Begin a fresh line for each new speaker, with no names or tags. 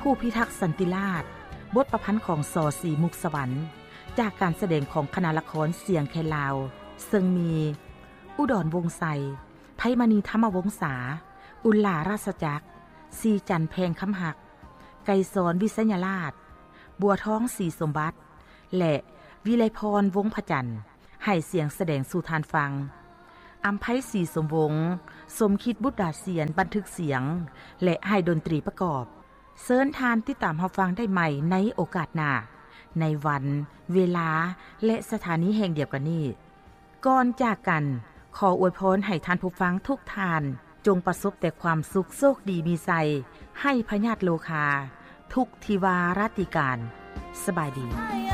ผู้พิทักษ์สันติราษฎร์บทประพันธ์ของส.ศรีมุกสวรรค์จากการแสดงของคณะละครเสียงแคนลาวซึ่งมีอุดรวงศ์ไสไพมณีธรรมวงศาอุลลาราชจักรสีจันแพงคำหักไกรสอนวิษยราชบัวท้องศรีสมบัติและวิไลพรวงศ์พจันทร์ให้เสียงแสดงสู่ทานฟังอำไพศรีสมวงศ์สมคิดบุตรดาเสียนบันทึกเสียงและให้ดนตรีประกอบเชิญทานที่ตามรับฟังได้ใหม่ในโอกาสหน้าในวันเวลาและสถานีแห่งเดียวกันนี้ก่อนจากกันขออวยพรให้ท่านผู้ฟังทุกท่านจงประสบแต่ความสุขโชคดีมีชัยให้พญาติโลคาทุกทิวาราติการสบายดี